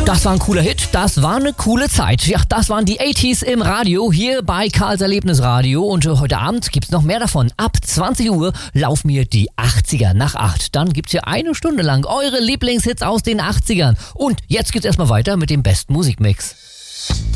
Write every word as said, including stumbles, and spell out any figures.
Das war ein cooler Hit, das war eine coole Zeit. Ja, das waren die achtziger im Radio, hier bei Karls Erlebnisradio. Und äh, heute Abend gibt's noch mehr davon. Ab zwanzig Uhr laufen mir die achtziger nach acht. Dann gibt's hier eine Stunde lang eure Lieblingshits aus den achtzigern. Und jetzt geht's erstmal weiter mit dem besten Musikmix.